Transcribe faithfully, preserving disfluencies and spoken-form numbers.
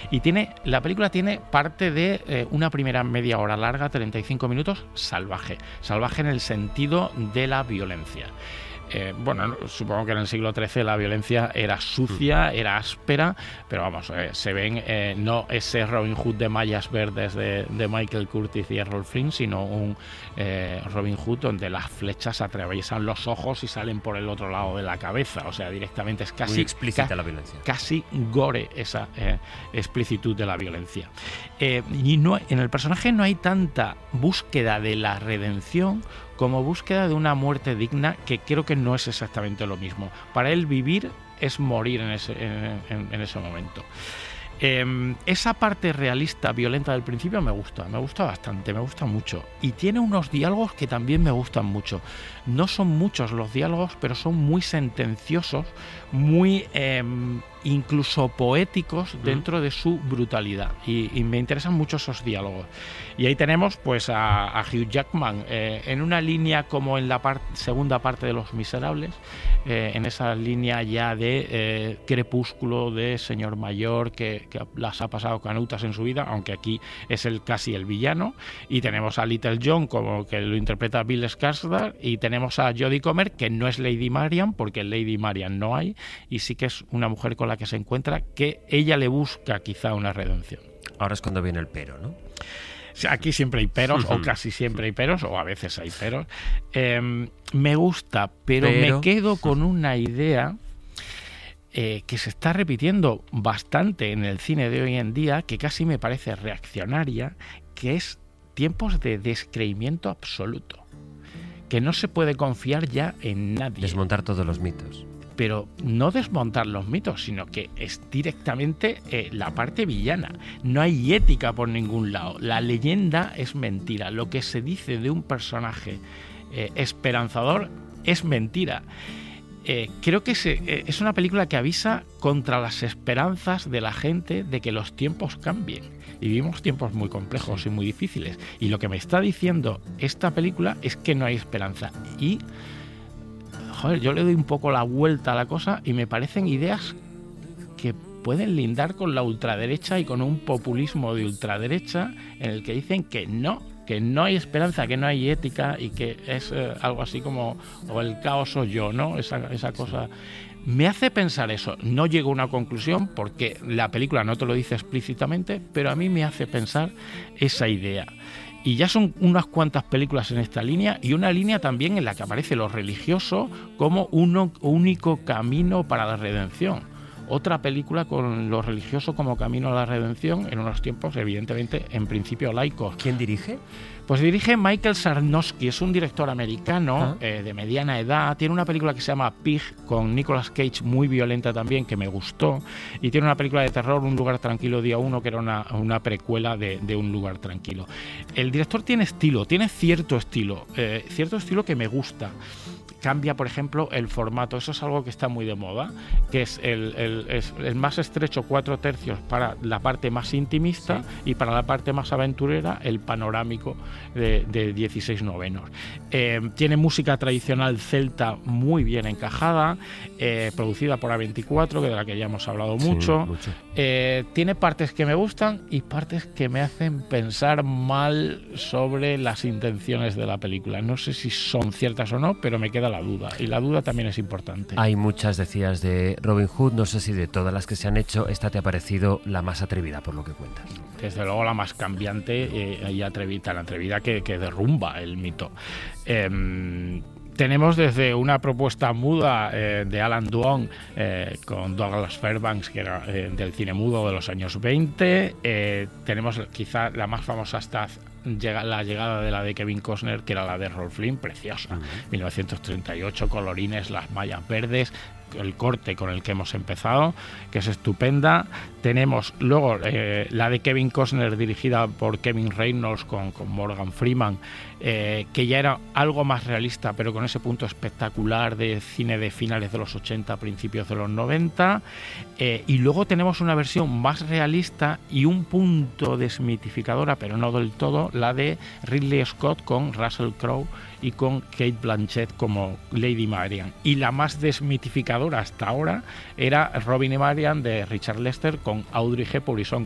Y tiene la película tiene parte de eh, una primera media hora larga, treinta y cinco minutos, salvaje. Salvaje en el sentido de la violencia. Eh, bueno, supongo que en el siglo trece la violencia era sucia, era áspera, pero vamos, eh, se ven eh, no ese Robin Hood de mallas verdes de, de Michael Curtiz y Errol Flynn, sino un eh, Robin Hood donde las flechas atraviesan los ojos y salen por el otro lado de la cabeza, o sea, directamente es casi... Muy explícita ca- la violencia. Casi gore esa eh, explicitud de la violencia. Eh, y no, en el personaje no hay tanta búsqueda de la redención como búsqueda de una muerte digna, que creo que no es exactamente lo mismo. Para él vivir es morir en ese, en, en, en ese momento. Eh, esa parte realista, violenta del principio me gusta, me gusta bastante, me gusta mucho. Y tiene unos diálogos que también me gustan mucho. No son muchos los diálogos, pero son muy sentenciosos, muy eh, incluso poéticos dentro de su brutalidad. Y, y me interesan mucho esos diálogos. Y ahí tenemos pues a, a Hugh Jackman eh, en una línea como en la par- segunda parte de Los Miserables, eh, en esa línea ya de eh, crepúsculo, de señor mayor que, que las ha pasado canutas en su vida, aunque aquí es el casi el villano. Y tenemos a Little John, como que lo interpreta Bill Skarsgård, y tenemos a Jodie Comer, que no es Lady Marian, porque Lady Marian no hay, y sí que es una mujer con la que se encuentra, que ella le busca quizá una redención. Ahora es cuando viene el pero, ¿no? Aquí siempre hay peros, o casi siempre hay peros, o a veces hay peros. Eh, me gusta, pero, pero me quedo con una idea eh, que se está repitiendo bastante en el cine de hoy en día, que casi me parece reaccionaria, que es tiempos de descreimiento absoluto. Que no se puede confiar ya en nadie. Desmontar todos los mitos. Pero no desmontar los mitos, sino que es directamente eh, la parte villana. No hay ética por ningún lado. La leyenda es mentira. Lo que se dice de un personaje eh, esperanzador es mentira. Eh, creo que se, eh, es una película que avisa contra las esperanzas de la gente de que los tiempos cambien. Y vivimos tiempos muy complejos y muy difíciles. Y lo que me está diciendo esta película es que no hay esperanza. Y... joder, yo le doy un poco la vuelta a la cosa y me parecen ideas que pueden lindar con la ultraderecha y con un populismo de ultraderecha en el que dicen que no, que no hay esperanza, que no hay ética y que es eh, algo así como o el caos soy yo, ¿no? Esa, esa cosa... Me hace pensar eso. No llego a una conclusión porque la película no te lo dice explícitamente, pero a mí me hace pensar esa idea. Y ya son unas cuantas películas en esta línea y una línea también en la que aparece lo religioso como un único camino para la redención. Otra película con lo religioso como camino a la redención en unos tiempos, evidentemente, en principio laicos. ¿Quién dirige? Pues dirige Michael Sarnowski, es un director americano eh, de mediana edad. Tiene una película que se llama Pig con Nicolas Cage, muy violenta también, que me gustó. Y tiene una película de terror, Un lugar tranquilo, día uno, que era una, una precuela de, de Un lugar tranquilo. El director tiene estilo, tiene cierto estilo, eh, cierto estilo que me gusta. Cambia, por ejemplo, el formato. Eso es algo que está muy de moda, que es el, el, es el más estrecho, cuatro tercios para la parte más intimista, sí, y para la parte más aventurera, el panorámico de, de dieciséis novenos. Eh, tiene música tradicional celta muy bien encajada, eh, producida por A veinticuatro, que de la que ya hemos hablado mucho. Sí, mucho. Eh, tiene partes que me gustan y partes que me hacen pensar mal sobre las intenciones de la película. No sé si son ciertas o no, pero me queda la duda, y la duda también es importante. Hay muchas, decías, de Robin Hood. No sé si de todas las que se han hecho, esta te ha parecido la más atrevida, por lo que cuentas. Desde luego la más cambiante eh, y atrevida, tan atrevida que, que derrumba el mito. Eh, Tenemos desde una propuesta muda eh, de Alan Duong eh, con Douglas Fairbanks, que era eh, del cine mudo de los años veinte. Eh, tenemos quizá la más famosa hasta llega, la llegada de la de Kevin Costner, que era la de Errol Flynn, preciosa. Uh-huh. mil novecientos treinta y ocho, colorines, las mallas verdes, el corte con el que hemos empezado, que es estupenda. Tenemos luego eh, la de Kevin Costner, dirigida por Kevin Reynolds con, con Morgan Freeman, eh, que ya era algo más realista, pero con ese punto espectacular de cine de finales de los ochenta, principios de los noventa. Eh, y luego tenemos una versión más realista y un punto desmitificadora, pero no del todo, la de Ridley Scott con Russell Crowe y con Kate Blanchett como Lady Marian. Y la más desmitificadora hasta ahora era Robin y Marian de Richard Lester con Audrey Hepburn y Sean